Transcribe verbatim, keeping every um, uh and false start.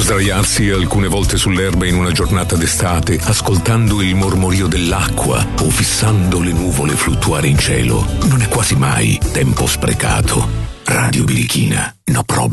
Sdraiarsi alcune volte sull'erba in una giornata d'estate, ascoltando il mormorio dell'acqua o fissando le nuvole fluttuare in cielo, non è quasi mai tempo sprecato. Radio Birichina, no problem.